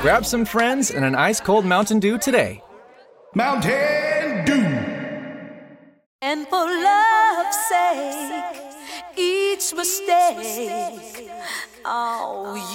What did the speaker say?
Grab some friends and an ice-cold Mountain Dew today. Mountain Dew. And for love's sake, each mistake, oh,